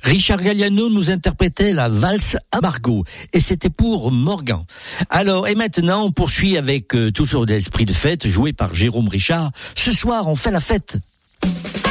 Richard Galliano nous interprétait la valse à Margot et c'était pour Morgan. Alors, et maintenant, on poursuit avec toujours l'esprit de fête joué par Jérôme Richard. Ce soir, on fait la fête.